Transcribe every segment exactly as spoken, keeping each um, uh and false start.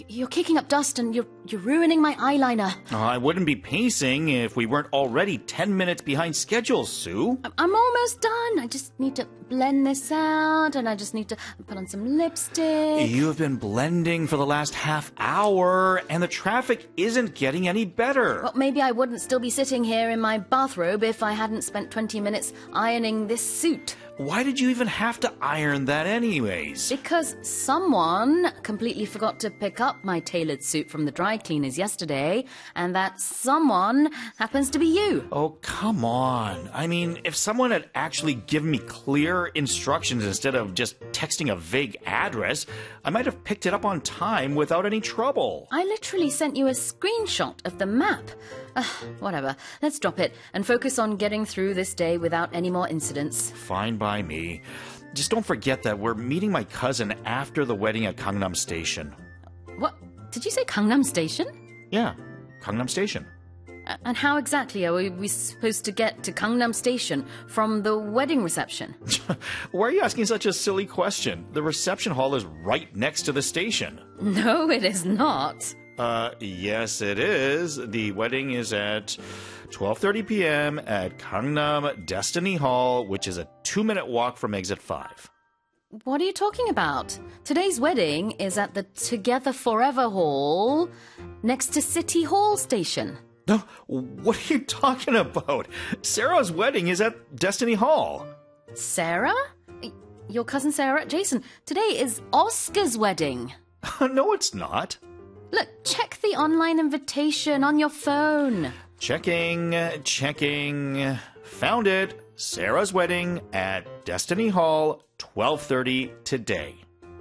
you're kicking up dust and you're you're ruining my eyeliner. Uh, I wouldn't be pacing if we weren't already ten minutes behind schedule, Sue. I'm, I'm almost done. I just need to blend this out and I just need to put on some lipstick. You have been blending for the last half hour and the traffic isn't getting any better. Well, maybe I wouldn't still be sitting here in my bathrobe if I hadn't spent twenty minutes ironing this suit. Why did you even have to iron that anyways? Because someone completely forgot to pick up my tailored suit from the dry cleaners yesterday, and that someone happens to be you. Oh, come on. I mean, if someone had actually given me clear instructions instead of just texting a vague address, I might have picked it up on time without any trouble. I literally sent you a screenshot of the map. Uh, whatever. Let's drop it and focus on getting through this day without any more incidents. Fine by me. Just don't forget that we're meeting my cousin after the wedding at Gangnam Station. What? Did you say Gangnam Station? Yeah, Gangnam Station. Uh, and how exactly are we, we supposed to get to Gangnam Station from the wedding reception? Why are you asking such a silly question? The reception hall is right next to the station. No, it is not. Uh, yes, it is. The wedding is at twelve thirty p.m. at Gangnam Destiny Hall, which is a two-minute walk from exit five. What are you talking about? Today's wedding is at the Together Forever Hall next to City Hall Station. No, what are you talking about? Sarah's wedding is at Destiny Hall. Sarah? Your cousin Sarah? Jason, today is Oscar's wedding. No, it's not. Look, check the online invitation on your phone. Checking, checking. Found it. Sarah's wedding at Destiny Hall, twelve thirty today.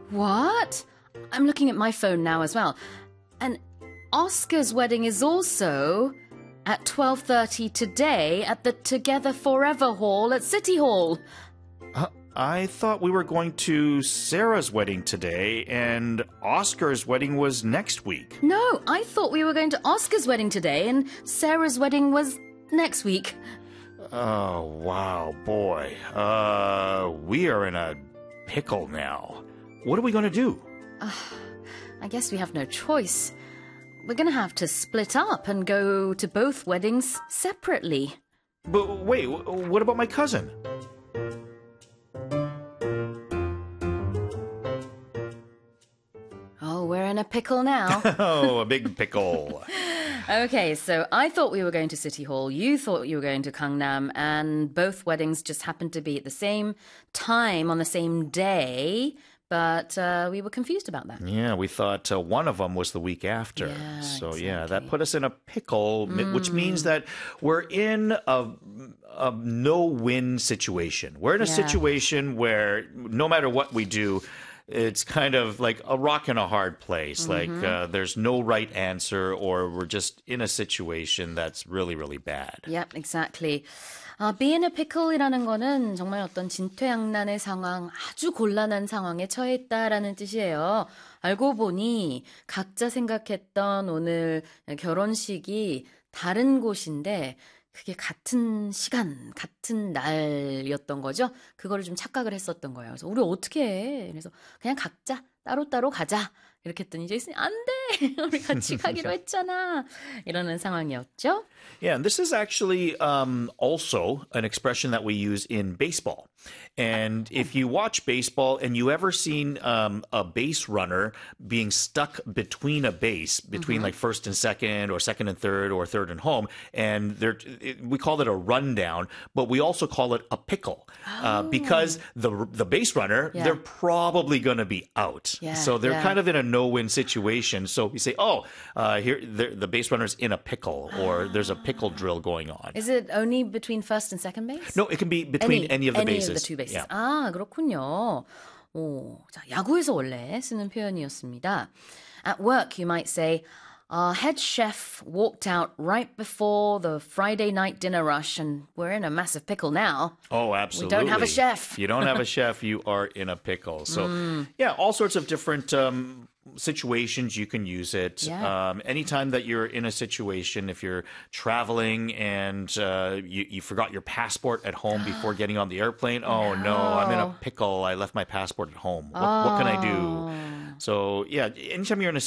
What? I'm looking at my phone now as well. And Oscar's wedding is also at twelve thirty today at the Together Forever Hall at City Hall. Uh, I thought we were going to Sarah's wedding today and Oscar's wedding was next week. No, I thought we were going to Oscar's wedding today and Sarah's wedding was next week. Oh, wow, boy. Uh, we are in a pickle now. What are we going to do? Uh, I guess we have no choice. We're going to have to split up and go to both weddings separately. But wait, what about my cousin? Oh, we're in a pickle now. Oh, a big pickle. Okay, so I thought we were going to City Hall, you thought you were going to Gangnam, and both weddings just happened to be at the same time on the same day, but uh, we were confused about that. Yeah, we thought uh, one of them was the week after. Yeah, so exactly. yeah, that put us in a pickle, mm. which means that we're in a, a no-win situation. We're in a yeah. situation where no matter what we do, it's kind of like a rock and a hard place. Mm-hmm. Like uh, there's no right answer, or we're just in a situation that's really, really bad. Yep, exactly. 아, be in a pickle이라는 거는 정말 어떤 진퇴양난의 상황, 아주 곤란한 상황에 처해 있다라는 뜻이에요. 알고 보니 각자 생각했던 오늘 결혼식이 다른 곳인데 그게 같은 시간, 같은 날이었던 거죠. 그거를 좀 착각을 했었던 거예요. 그래서 우리 어떻게 해? 그래서 그냥 각자 따로따로 가자. 이렇게 했더니 제이슨이 안 돼! 우리 같이 가기로 했잖아. 이러는 상황이었죠. Yeah, and this is actually um, also an expression that we use in baseball. And if you watch baseball and you ever seen um, a base runner being stuck between a base, between mm-hmm. like first and second or second and third or third and home, and they're, it, we call it a rundown, but we also call it a pickle oh. uh, because the the base runner, yeah. they're probably going to be out. Yeah, so they're yeah. kind of in a no-win situation. So we say, oh, uh, here the base runner's in a pickle, or there's a pickle drill going on. Is it only between first and second base? No, it can be between any, any of the any bases. Of the two bases. Yeah. 아, 그렇군요. 오, 자, 야구에서 원래 쓰는 표현이었습니다. At work, you might say, our head chef walked out right before the Friday night dinner rush, and we're in a massive pickle now. Oh, absolutely. We don't have a chef. If you don't have a chef, you are in a pickle. So, mm. yeah, all sorts of different um, situations you can use it. Yeah. Um, anytime that you're in a situation, if you're traveling and uh, you, you forgot your passport at home before getting on the airplane, oh, no. no, I'm in a pickle. I left my passport at home. What, oh. what can I do? So, yeah, anytime you're in a